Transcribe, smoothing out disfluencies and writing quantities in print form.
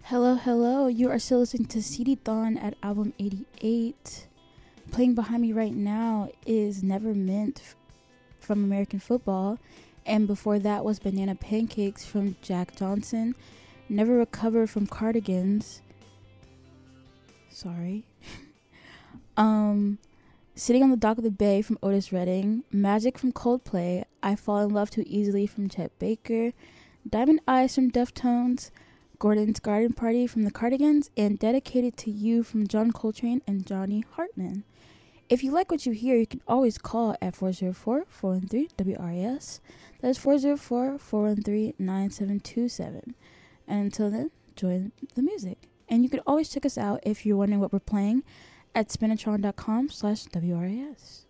Hello, hello. You are still listening to CD Thon at album 88. Playing behind me right now is Never Meant from American Football. And before that was Banana Pancakes from Jack Johnson. Never Recover from Cardigans. Sorry. Sitting on the Dock of the Bay from Otis Redding. Magic from Coldplay. I Fall in Love Too Easily from Chet Baker. Diamond Eyes from Deftones. Gordon's Garden Party from the Cardigans, and Dedicated to You from John Coltrane and Johnny Hartman. If you like what you hear, you can always call at 404-413-WRAS. That is 404-413-9727. And until then, enjoy the music. And you can always check us out if you're wondering what we're playing at spinatron.com/WRAS.